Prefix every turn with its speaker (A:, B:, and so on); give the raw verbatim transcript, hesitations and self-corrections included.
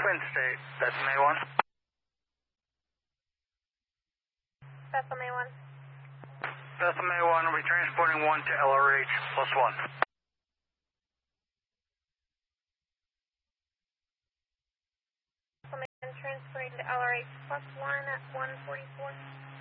A: Twin State, that's May one.
B: Vessel May one.
A: Vessel May one, we'll be transporting one to L R H plus one.
B: Vessel May one transporting to L R H plus one at one forty-four.